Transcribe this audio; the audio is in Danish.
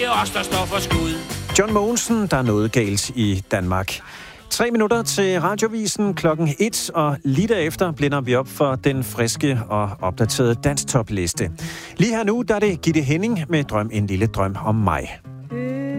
Det er os, der står for skud. John Mogensen, der er noget galt i Danmark. 3 minutter til Radiovisen 1:00, og lige derefter blænder vi op for den friske og opdaterede danstopliste. Lige her nu, der er det Gitte Henning med En lille drøm om mig.